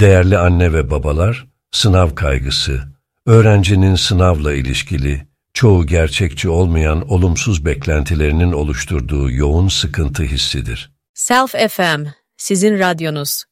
Değerli anne ve babalar, sınav kaygısı, öğrencinin sınavla ilişkili, çoğu gerçekçi olmayan olumsuz beklentilerinin oluşturduğu yoğun sıkıntı hissidir. Self FM, sizin radyonuz.